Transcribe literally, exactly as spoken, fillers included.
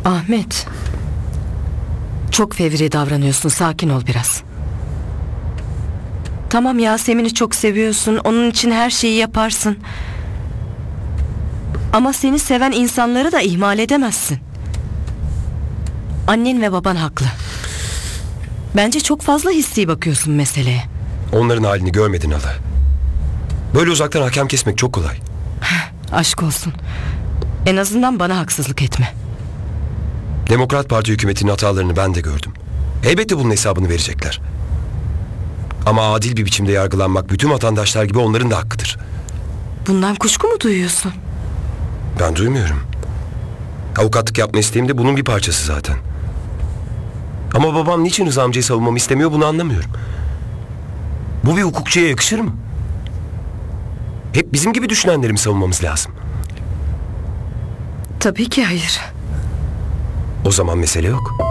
Ahmet, çok fevri davranıyorsun, sakin ol biraz. Tamam, Yasemin'i çok seviyorsun, onun için her şeyi yaparsın. Ama seni seven insanları da ihmal edemezsin. Annen ve baban haklı. Bence çok fazla hissi bakıyorsun meseleye. Onların halini görmedin hala. Böyle uzaktan hakem kesmek çok kolay. Aşk olsun. En azından bana haksızlık etme. Demokrat Parti hükümetinin hatalarını ben de gördüm. Elbette bunun hesabını verecekler. Ama adil bir biçimde yargılanmak bütün vatandaşlar gibi onların da hakkıdır. Bundan kuşku mu duyuyorsun? Ben duymuyorum. Avukatlık yapma isteğim de bunun bir parçası zaten. Ama babam niçin Rıza amcayı savunmamı istemiyor, bunu anlamıyorum. Bu bir hukukçuya yakışır mı? Hep bizim gibi düşünenleri mi savunmamız lazım? Tabii ki hayır. O zaman mesele yok.